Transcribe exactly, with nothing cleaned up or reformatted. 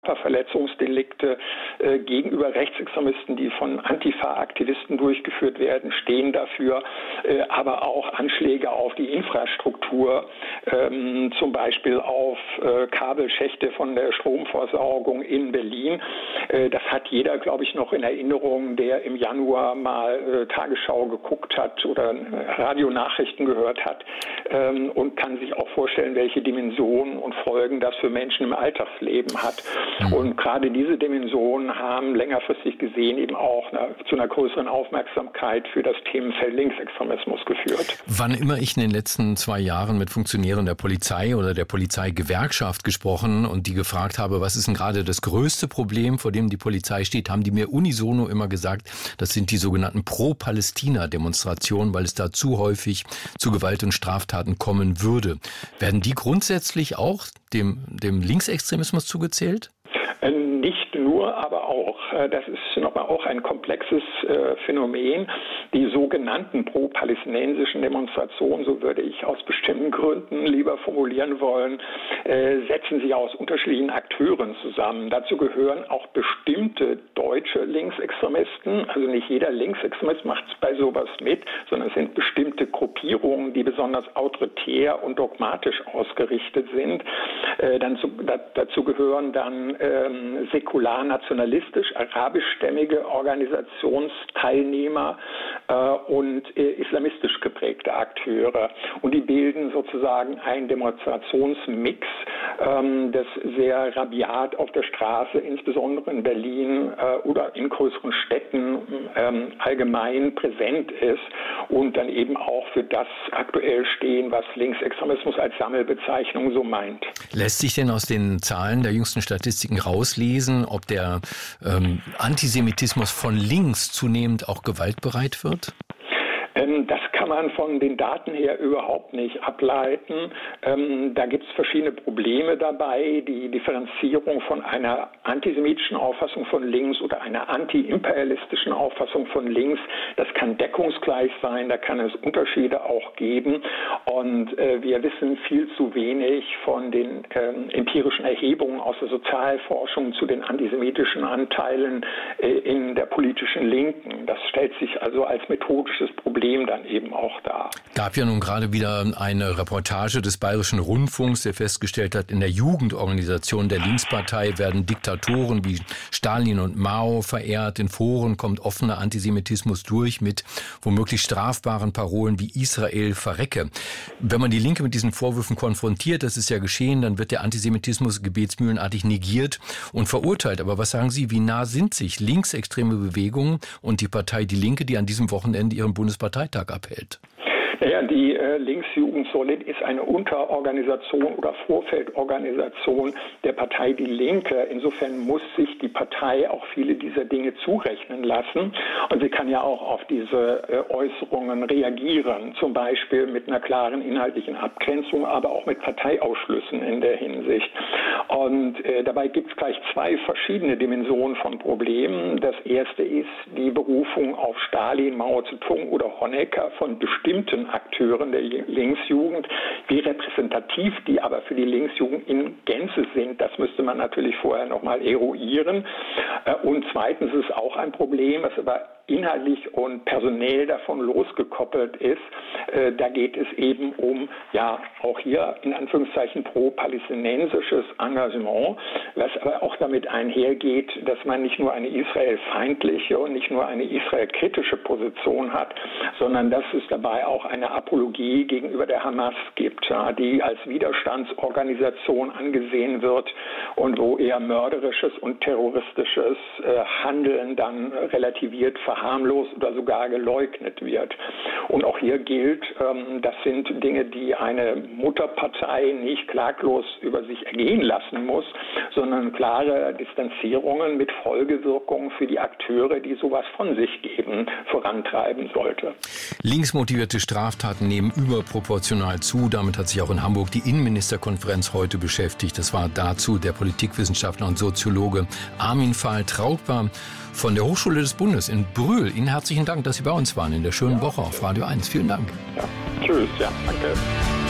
Verletzungsdelikte äh, gegenüber Rechtsextremisten, die von Antifa-Aktivisten durchgeführt werden, stehen dafür, äh, aber auch Anschläge auf die Infrastruktur, ähm, zum Beispiel auf äh, Kabelschächte von der Stromversorgung in Berlin. Äh, das hat jeder, glaube ich, noch in Erinnerung, der im Januar mal äh, Tagesschau geguckt hat oder äh, Radionachrichten gehört hat, ähm, und kann sich auch vorstellen, welche Dimensionen und Folgen das für Menschen im Alltagsleben hat. Und gerade diese Dimensionen haben längerfristig gesehen eben auch eine, zu einer größeren Aufmerksamkeit für das Themenfeld Linksextremismus geführt. Wann immer ich in den letzten zwei Jahren mit Funktionären der Polizei oder der Polizeigewerkschaft gesprochen und die gefragt habe, was ist denn gerade das größte Problem, vor dem die Polizei steht, haben die mir unisono immer gesagt, das sind die sogenannten Pro-Palästina-Demonstrationen, weil es da zu häufig zu Gewalt und Straftaten kommen würde. Werden die grundsätzlich auch dem, dem Linksextremismus zugezählt? Nicht nur, aber auch. Das ist nochmal auch ein komplexes äh, Phänomen. Die sogenannten pro-palästinensischen Demonstrationen, so würde ich aus bestimmten Gründen lieber formulieren wollen, äh, setzen sich aus unterschiedlichen Akteuren zusammen. Dazu gehören auch bestimmte deutsche Linksextremisten. Also nicht jeder Linksextremist macht bei sowas mit, sondern es sind bestimmte Gruppierungen, die besonders autoritär und dogmatisch ausgerichtet sind. Äh, dann zu, da, dazu gehören dann äh, säkular-nationalistisch, arabischstämmige Organisationsteilnehmer äh, und äh, islamistisch geprägte Akteure. Und die bilden sozusagen einen Demonstrationsmix, ähm, das sehr rabiat auf der Straße, insbesondere in Berlin äh, oder in größeren Städten ähm, allgemein präsent ist und dann eben auch für das aktuell stehen, was Linksextremismus als Sammelbezeichnung so meint. Lässt sich denn aus den Zahlen der jüngsten Statistiken rauslesen, ob der ähm, Antisemitismus von links zunehmend auch gewaltbereit wird? Ähm, das kann man von den Daten her überhaupt nicht ableiten. Ähm, da gibt es verschiedene Probleme dabei. Die Differenzierung von einer antisemitischen Auffassung von links oder einer antiimperialistischen Auffassung von links, das kann deckungsgleich sein, da kann es Unterschiede auch geben. Und äh, wir wissen viel zu wenig von den ähm, empirischen Erhebungen aus der Sozialforschung zu den antisemitischen Anteilen äh, in der politischen Linken. Das stellt sich also als methodisches Problem dann eben auch dar. Gab ja nun gerade wieder eine Reportage des Bayerischen Rundfunks, der festgestellt hat, in der Jugendorganisation der Linkspartei werden Diktatoren wie Stalin und Mao verehrt. In Foren kommt offener Antisemitismus durch mit womöglich strafbaren Parolen wie Israel verrecke. Wenn man die Linke mit diesen Vorwürfen konfrontiert, das ist ja geschehen, dann wird der Antisemitismus gebetsmühlenartig negiert und verurteilt. Aber was sagen Sie, wie nah sind sich linksextreme Bewegungen und die Partei Die Linke, die an diesem Wochenende ihren Bundesparteitag abhält? Naja, die äh, Linksjugend Solid ist eine Unterorganisation oder Vorfeldorganisation der Partei Die Linke. Insofern muss sich die Partei auch viele dieser Dinge zurechnen lassen. Und sie kann ja auch auf diese äh, Äußerungen reagieren, zum Beispiel mit einer klaren inhaltlichen Abgrenzung, aber auch mit Parteiausschlüssen in der Hinsicht. Und äh, dabei gibt es gleich zwei verschiedene Dimensionen von Problemen. Das erste ist die Berufung auf Stalin, Mao Zedong oder Honecker von bestimmten Akteuren der Linksjugend. Wie repräsentativ die aber für die Linksjugend in Gänze sind, das müsste man natürlich vorher nochmal eruieren. Und zweitens ist auch ein Problem, was aber inhaltlich und personell davon losgekoppelt ist. Äh, da geht es eben um, ja, auch hier in Anführungszeichen pro-palästinensisches Engagement, was aber auch damit einhergeht, dass man nicht nur eine israelfeindliche und nicht nur eine israelkritische Position hat, sondern dass es dabei auch eine Apologie gegenüber der Hamas gibt, ja, die als Widerstandsorganisation angesehen wird und wo eher mörderisches und terroristisches äh, Handeln dann relativiert, verharmlost oder sogar geleugnet wird. Und auch hier gilt, ähm, das sind Dinge, die eine Mutterpartei nicht klaglos über sich ergehen lassen muss, sondern klare Distanzierungen mit Folgewirkungen für die Akteure, die sowas von sich geben, vorantreiben sollte. Linksmotivierte Straftaten nehmen überproportional zu. Damit hat sich auch in Hamburg die Innenministerkonferenz heute beschäftigt. Das war dazu der Politikwissenschaftler und Soziologe Armin Fahl-Trautbar von der Hochschule des Bundes in Brühl. Ihnen herzlichen Dank, dass Sie bei uns waren in der schönen ja, Woche auf Radio eins. Vielen Dank. Ja, tschüss, ja, danke.